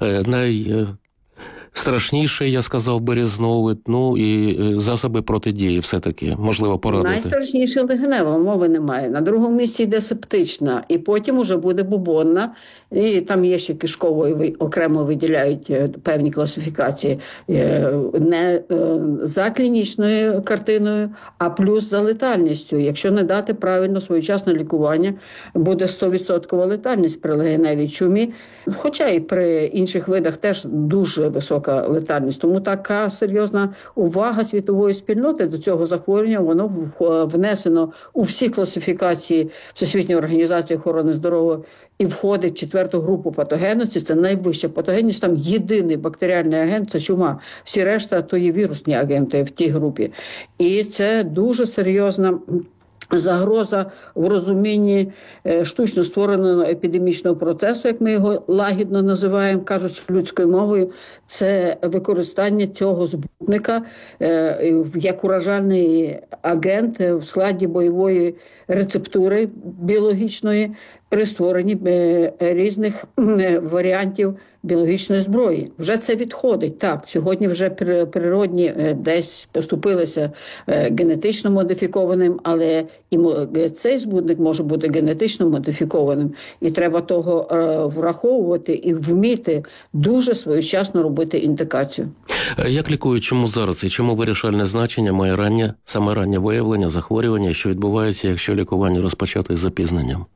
Страшніше, я сказав, березновид, і засоби протидії все-таки, можливо, порадити. Найстрашніше легенева, мови немає. На другому місці йде септична, і потім уже буде бубонна, і там є ще кишкової, окремо виділяють певні класифікації. Не за клінічною картиною, а плюс за летальністю. Якщо не дати правильно своєчасне лікування, буде 100% летальність при легеневій чумі, хоча і при інших видах теж дуже висока летальність. Тому така серйозна увага світової спільноти до цього захворювання, воно внесено у всі класифікації Всесвітньої організації охорони здоров'я і входить в 4-ту групу патогенності. Це найвища патогенність, там єдиний бактеріальний агент – це чума. Всі решта – то є вірусні агенти в тій групі. І це дуже серйозна загроза в розумінні штучно створеного епідемічного процесу, як ми його лагідно називаємо, кажуть людською мовою, це використання цього збутника як уражальний агент в складі бойової рецептури біологічної при створенні різних варіантів біологічної зброї. Вже це відходить. Так, сьогодні вже природні десь поступилися генетично модифікованим, але і цей збудник може бути генетично модифікованим. І треба того враховувати і вміти дуже своєчасно робити індикацію. Як лікують, чому зараз і чому вирішальне значення має саме раннє виявлення захворювання, що відбувається, якщо лікування розпочати з запізненням?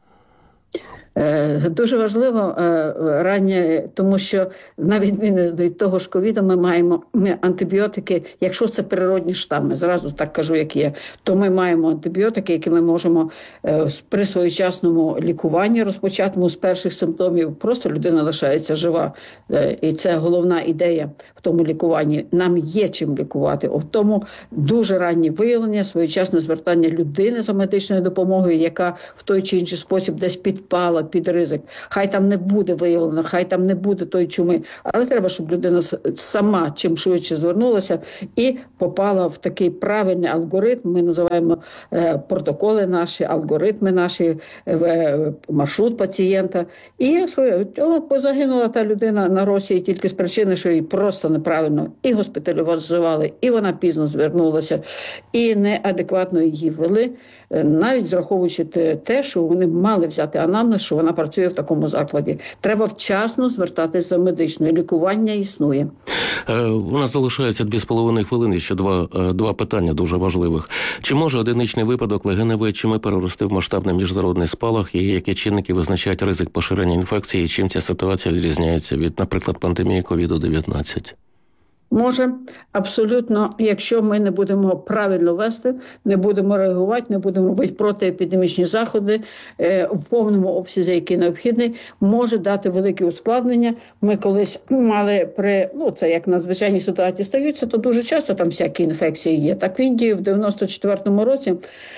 Дуже важливо раннє, тому що на відміну від того ж ковіду ми маємо антибіотики, якщо це природні штами, зразу так кажу, як є, то ми маємо антибіотики, які ми можемо при своєчасному лікуванні розпочатому з перших симптомів, просто людина лишається жива. І це головна ідея в тому лікуванні. Нам є чим лікувати. В тому дуже раннє виявлення, своєчасне звертання людини за медичною допомогою, яка в той чи інший спосіб десь підпала під ризик. Хай там не буде виявлено, хай там не буде той чуми, але треба, щоб людина сама чим швидше звернулася і попала в такий правильний алгоритм. Ми називаємо протоколи наші, алгоритми наші, маршрут пацієнта. І загинула та людина на Росії тільки з причини, що її просто неправильно і госпіталізували, і вона пізно звернулася, і неадекватно її ввели, навіть зраховуючи те, що вони мали взяти анамнез, що вона працює в такому закладі. Треба вчасно звертатися за медичною. Лікування існує. У нас залишається 2,5 хвилини, ще два питання дуже важливих. Чи може одиничний випадок легеневої чуми перерости в масштабний міжнародний спалах, і які чинники визначають ризик поширення інфекції, і чим ця ситуація відрізняється від, наприклад, пандемії COVID-19? Може, абсолютно, якщо ми не будемо правильно вести, не будемо реагувати, не будемо робити протиепідемічні заходи в повному обсязі, який необхідний, може дати великі ускладнення. Ми колись мали це як надзвичайні ситуації стаються, то дуже часто там всякі інфекції є. Так в Індії в 94-му році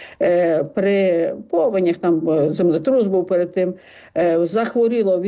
при повенях, там землетрус був перед тим, захворіло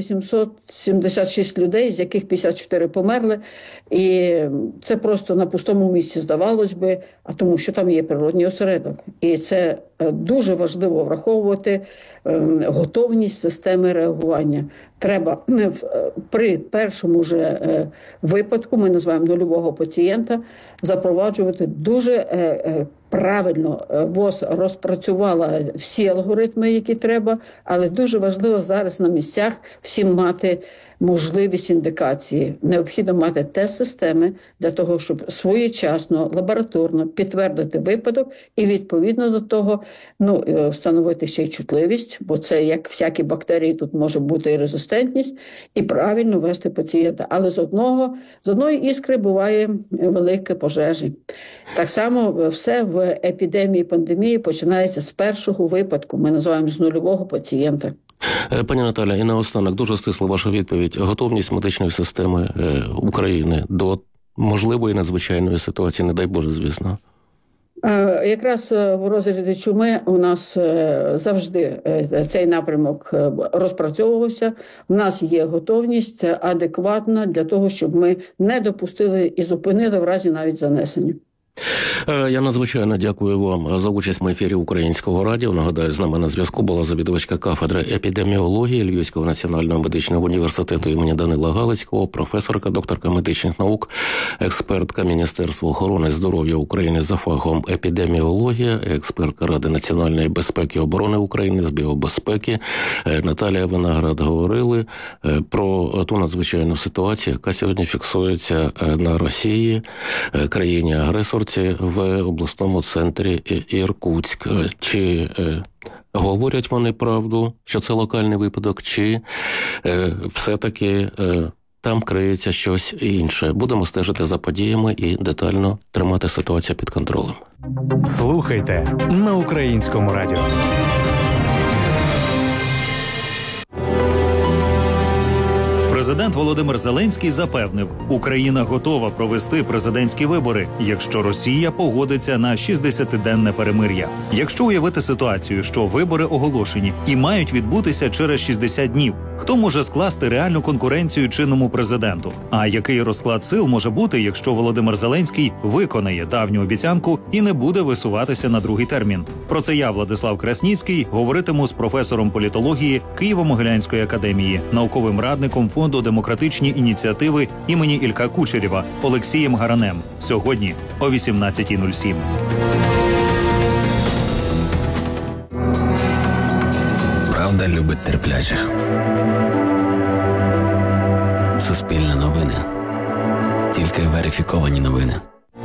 876 людей, з яких 54 померли. І це просто на пустому місці здавалось би, а тому що там є природній осередок. І це дуже важливо враховувати готовність системи реагування. Треба при першому же випадку, ми називаємо нульового пацієнта, запроваджувати дуже правильно. ВОЗ розпрацювала всі алгоритми, які треба, але дуже важливо зараз на місцях всім мати можливість індикації. Необхідно мати тест-системи для того, щоб своєчасно, лабораторно підтвердити випадок і відповідно до того встановити ще й чутливість, бо це як всякі бактерії, тут може бути і резистентність, і правильно вести пацієнта. Але з одної іскри буває велике пожежі. Так само все в епідемії, пандемії починається з першого випадку, ми називаємо з нульового пацієнта. Пані Наталя, і наостанок, дуже стисла ваша відповідь. Готовність медичної системи України до можливої надзвичайної ситуації, не дай Боже, звісно. Якраз в розрізі чуми у нас завжди цей напрямок розпрацьовувався. У нас є готовність адекватна для того, щоб ми не допустили і зупинили в разі навіть занесення. Я надзвичайно дякую вам за участь в ефірі Українського радіо. Нагадаю, з нами на зв'язку була завідувачка кафедри епідеміології Львівського національного медичного університету імені Данила Галицького, професорка, докторка медичних наук, експертка Міністерства охорони здоров'я України за фахом епідеміологія, експертка Ради національної безпеки і оборони України з біобезпеки Наталія Виноград. Говорили про ту надзвичайну ситуацію, яка сьогодні фіксується на Росії, країні-агресорці, в обласному центрі Іркутськ. Чи говорять вони правду, що це локальний випадок, чи все-таки там криється щось інше? Будемо стежити за подіями і детально тримати ситуацію під контролем. Слухайте на Українському радіо. Президент Володимир Зеленський запевнив, Україна готова провести президентські вибори, якщо Росія погодиться на 60-денне перемир'я. Якщо уявити ситуацію, що вибори оголошені і мають відбутися через 60 днів, хто може скласти реальну конкуренцію чинному президенту? А який розклад сил може бути, якщо Володимир Зеленський виконає давню обіцянку і не буде висуватися на другий термін? Про це я, Владислав Красніцький, говоритиму з професором політології Києво-Могилянської академії, науковим радником Фонду демократичні ініціативи імені Ілька Кучерєва Олексієм Гаранем. Сьогодні о 18:07. Правда любить терпляче. Суспільне новини. Тільки верифіковані новини.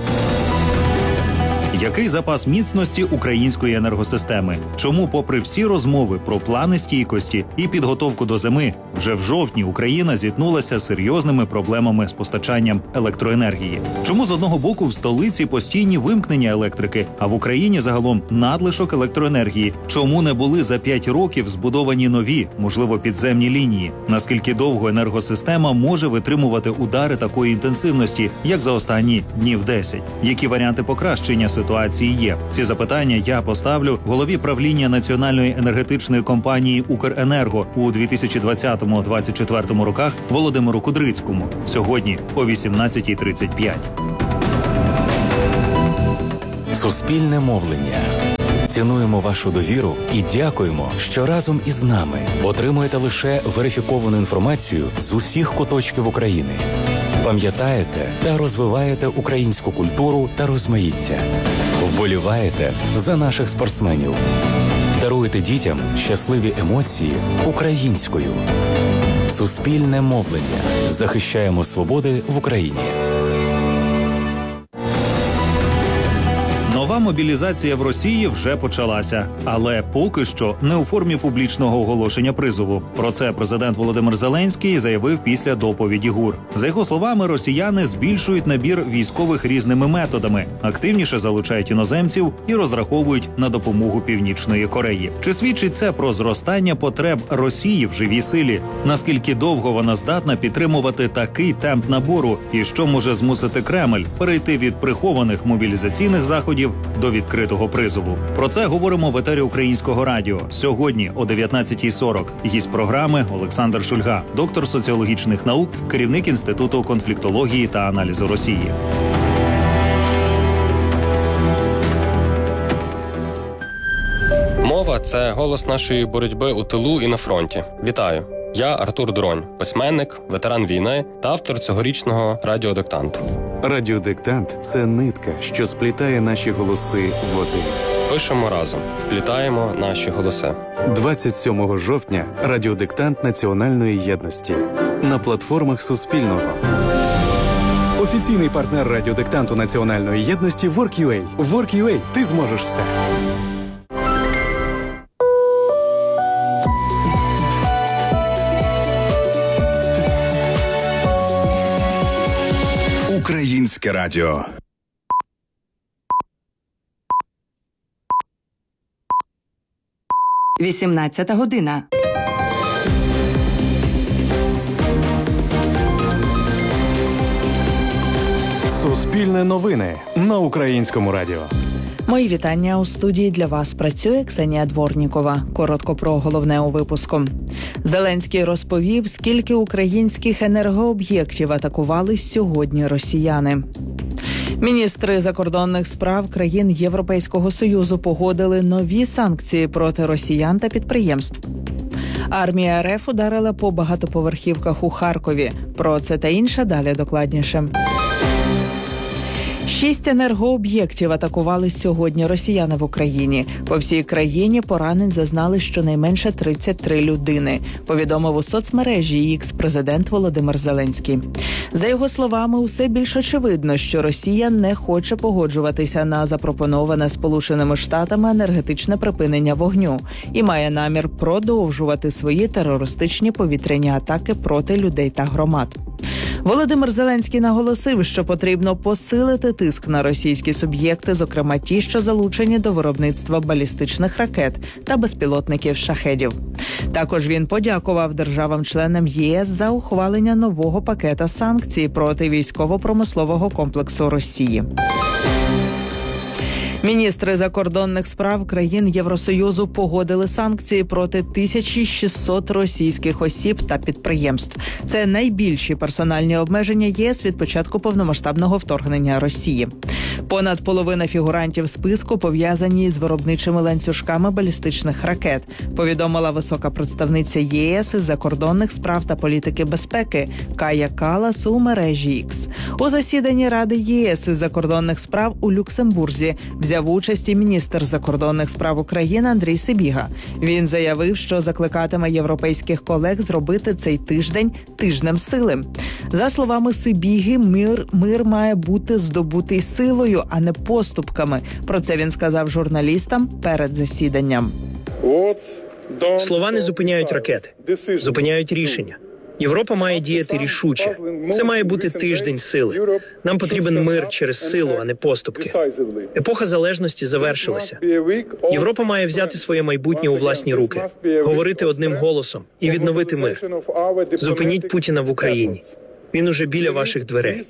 Який запас міцності української енергосистеми? Чому, попри всі розмови про плани стійкості і підготовку до зими, вже в жовтні Україна зіткнулася з серйозними проблемами з постачанням електроенергії? Чому з одного боку в столиці постійні вимкнення електрики, а в Україні загалом надлишок електроенергії? Чому не були за 5 років збудовані нові, можливо, підземні лінії? Наскільки довго енергосистема може витримувати удари такої інтенсивності, як за останні днів 10? Які варіанти покращення ситуації є? Ці запитання я поставлю голові правління Національної енергетичної компанії «Укренерго» у 2020-2024 роках Володимиру Кудрицькому. Сьогодні о 18:35. Суспільне мовлення. Цінуємо вашу довіру і дякуємо, що разом із нами отримуєте лише верифіковану інформацію з усіх куточків України. Пам'ятаєте та розвиваєте українську культуру та розмаїття. Вболіваєте за наших спортсменів. Даруєте дітям щасливі емоції українською. Суспільне мовлення. Захищаємо свободи в Україні. Нова мобілізація в Росії вже почалася, але поки що не у формі публічного оголошення призову. Про це президент Володимир Зеленський заявив після доповіді ГУР. За його словами, росіяни збільшують набір військових різними методами, активніше залучають іноземців і розраховують на допомогу Північної Кореї. Чи свідчить це про зростання потреб Росії в живій силі? Наскільки довго вона здатна підтримувати такий темп набору? І що може змусити Кремль перейти від прихованих мобілізаційних заходів до відкритого призову? Про це говоримо в етері Українського радіо. Сьогодні о 19:40. Гість програми Олександр Шульга, доктор соціологічних наук, керівник Інституту конфліктології та аналізу Росії. Мова – це голос нашої боротьби у тилу і на фронті. Вітаю! Я Артур Дронь, письменник, ветеран війни та автор цьогорічного радіодиктанту. Радіодиктант – це нитка, що сплітає наші голоси в один. Пишемо разом, вплітаємо наші голоси. 27 жовтня – радіодиктант Національної єдності. На платформах Суспільного. Офіційний партнер радіодиктанту Національної єдності Work.ua. Work.ua – ти зможеш все. Українське радіо. Вісімнадцята година. Суспільне новини на Українському радіо. Мої вітання. У студії для вас працює Ксенія Дворнікова. Коротко про головне у випуску. Зеленський розповів, скільки українських енергооб'єктів атакували сьогодні росіяни. Міністри закордонних справ країн Європейського Союзу погодили нові санкції проти росіян та підприємств. Армія РФ ударила по багатоповерхівках у Харкові. Про це та інше далі докладніше. 6 енергооб'єктів атакували сьогодні росіяни в Україні. По всій країні поранень зазнали щонайменше 33 людини, повідомив у соцмережі X президент Володимир Зеленський. За його словами, усе більш очевидно, що Росія не хоче погоджуватися на запропоноване Сполученими Штатами енергетичне припинення вогню і має намір продовжувати свої терористичні повітряні атаки проти людей та громад. Володимир Зеленський наголосив, що потрібно посилити тиск на російські суб'єкти, зокрема ті, що залучені до виробництва балістичних ракет та безпілотників «Шахедів». Також він подякував державам-членам ЄС за ухвалення нового пакета санкцій проти військово-промислового комплексу Росії. Міністри закордонних справ країн Євросоюзу погодили санкції проти 1600 російських осіб та підприємств. Це найбільші персональні обмеження ЄС від початку повномасштабного вторгнення Росії. Понад половина фігурантів списку пов'язані з виробничими ланцюжками балістичних ракет, повідомила висока представниця ЄС із закордонних справ та політики безпеки Кая Калас у мережі X. У засіданні Ради ЄС із закордонних справ у Люксембурзі взяв участь і міністр закордонних справ України Андрій Сибіга. Він заявив, що закликатиме європейських колег зробити цей тиждень тижнем сили. За словами Сибіги, мир має бути здобутий силою, а не поступками. Про це він сказав журналістам перед засіданням. Слова не зупиняють ракети, зупиняють рішення. Європа має діяти рішуче. Це має бути тиждень сили. Нам потрібен мир через силу, а не поступки. Епоха залежності завершилася. Європа має взяти своє майбутнє у власні руки, говорити одним голосом і відновити мир. Зупиніть Путіна в Україні. Він уже біля ваших дверей.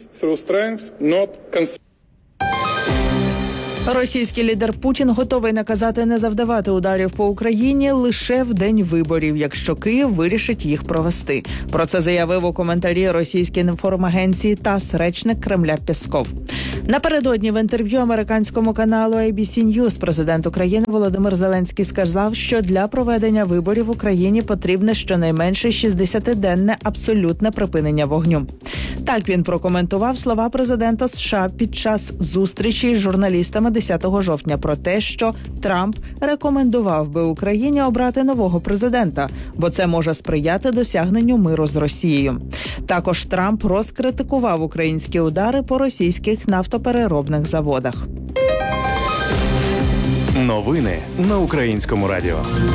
Російський лідер Путін готовий наказати не завдавати ударів по Україні лише в день виборів, якщо Київ вирішить їх провести. Про це заявив у коментарі російській інформагенції ТАСС речник Кремля Пєсков. Напередодні в інтерв'ю американському каналу ABC News президент України Володимир Зеленський сказав, що для проведення виборів в Україні потрібне щонайменше 60-денне абсолютне припинення вогню. Так він прокоментував слова президента США під час зустрічі з журналістами 10 жовтня про те, що Трамп рекомендував би Україні обрати нового президента, бо це може сприяти досягненню миру з Росією. Також Трамп розкритикував українські удари по російських нафтопереробних заводах. Новини на Українському радіо.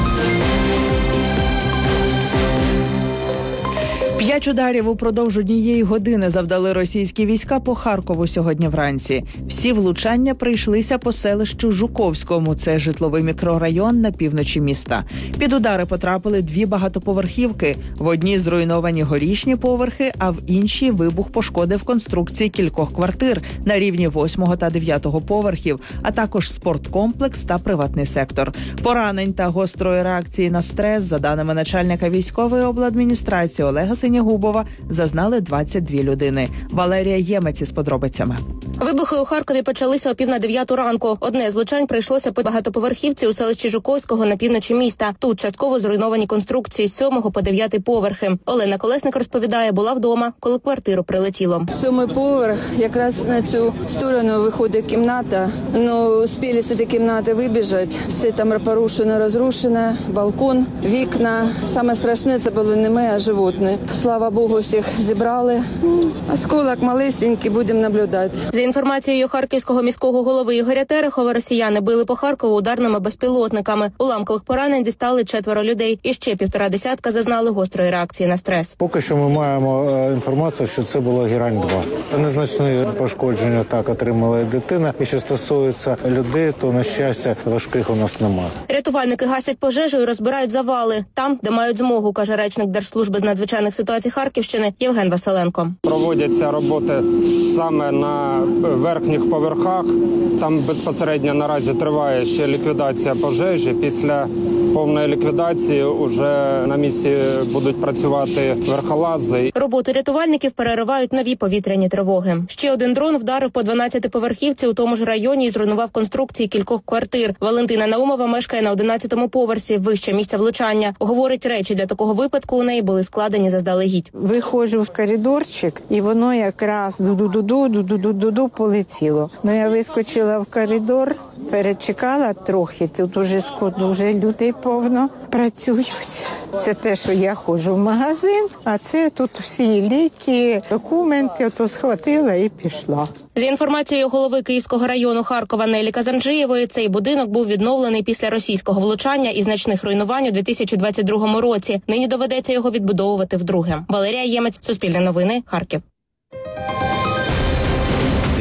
5 ударів упродовж однієї години завдали російські війська по Харкову сьогодні вранці. Всі влучання прийшлися по селищу Жуковському. Це житловий мікрорайон на півночі міста. Під удари потрапили 2 багатоповерхівки. В одній зруйновані горішні поверхи, а в іншій вибух пошкодив конструкції кількох квартир на рівні 8 та 9 поверхів, а також спорткомплекс та приватний сектор. Поранень та гострої реакції на стрес, за даними начальника військової обладміністрації Олега Синягубова, зазнали 22 людини. Валерія Ємець із подробицями. Вибухи у Харкові почалися о 8:45 ранку. Одне з влучань прийшлося по багатоповерхівці у селищі Жуковського на півночі міста. Тут частково зруйновані конструкції з 7 по 9 поверхи. Олена Колесник розповідає, була вдома, коли в квартиру прилетіло. 7-й поверх, якраз на цю сторону виходить кімната. Ну, успіли з цієї кімнати вибіжати. Все там порушено, розрушено. Балкон, вікна. Саме страшне це було не ми, а животні. Слава Богу, всіх зібрали. Осколок малесенький, будемо наблюдати. За інформацією харківського міського голови Ігоря Терехова, росіяни били по Харкову ударними безпілотниками. Уламкових поранень дістали 4 людей. І ще 1,5 десятка зазнали гострої реакції на стрес. Поки що ми маємо інформацію, що це було Герань-2. Незначні пошкодження так отримала дитина. І що стосується людей, то, на щастя, важких у нас немає. Рятувальники гасять пожежу і розбирають завали. Там, де мають змогу, каже речник Держслужби з надзвичайних ситуацій Харківщини Євген Василенко. Проводяться роботи саме на верхніх поверхах. Там безпосередньо наразі триває ще ліквідація пожежі. Після повної ліквідації уже на місці будуть працювати верхолази. Роботу рятувальників переривають нові повітряні тривоги. Ще один дрон вдарив по 12-поверхівці у тому ж районі і зруйнував конструкції кількох квартир. Валентина Наумова мешкає на 11-му поверсі, вище місця влучання. Говорить, речі для такого випадку у неї були складені заздалегідь. Виходжу в коридорчик, і воно якраз ду-ду-ду-ду полетіло. Ну, я вискочила в коридор, перечекала трохи, тут уже людей повно працюють. Це те, що я ходжу в магазин, а це тут всі ліки, документи, то схватила і пішла. За інформацією голови Київського району Харкова Нелі Казанджиєвої, цей будинок був відновлений після російського влучання і значних руйнувань у 2022 році. Нині доведеться його відбудовувати вдруге. Валерія Ємець, Суспільне новини, Харків.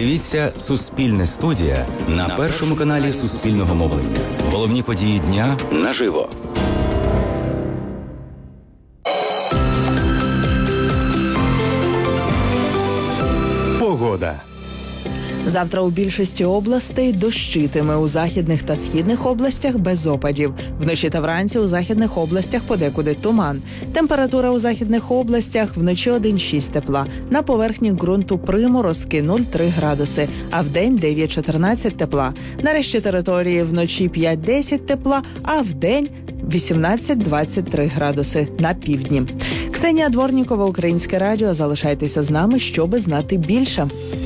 Дивіться «Суспільне студія» на першому каналі Суспільного мовлення. Головні події дня наживо. Погода. Завтра у більшості областей дощитиме, у західних та східних областях без опадів. Вночі та вранці у західних областях подекуди туман. Температура у західних областях вночі 1,6 тепла. На поверхні ґрунту приморозки 0,3 градуси, а вдень 9-14 тепла. На решті території вночі 5-10 тепла, а вдень 18-23 градуси на півдні. Ксенія Дворнікова, Українське радіо. Залишайтеся з нами, щоби знати більше.